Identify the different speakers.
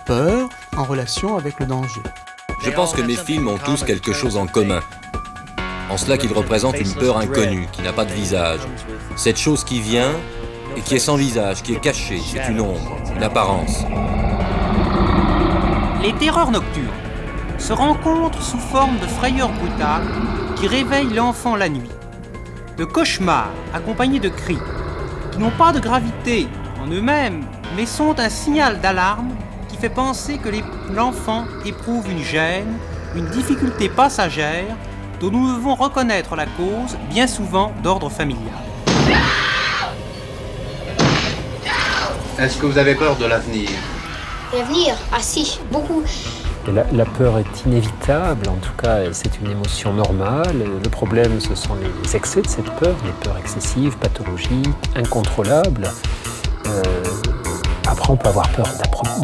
Speaker 1: peur en relation avec le danger.
Speaker 2: Je pense que mes films ont tous quelque chose en commun. En cela qu'ils représentent une peur inconnue, qui n'a pas de visage. Cette chose qui vient et qui est sans visage, qui est cachée, c'est une ombre, une apparence.
Speaker 3: Les terreurs nocturnes se rencontrent sous forme de frayeurs brutales qui réveillent l'enfant la nuit. De cauchemars accompagnés de cris qui n'ont pas de gravité en eux-mêmes, mais sont un signal d'alarme qui fait penser que l'enfant éprouve une gêne, une difficulté passagère dont nous devons reconnaître la cause, bien souvent d'ordre familial.
Speaker 4: Est-ce que vous avez peur de l'avenir ?
Speaker 5: L'avenir ? Ah si, beaucoup.
Speaker 6: La peur est inévitable, en tout cas c'est une émotion normale. Le problème ce sont les excès de cette peur, les peurs excessives, pathologiques, incontrôlables. Après on peut avoir peur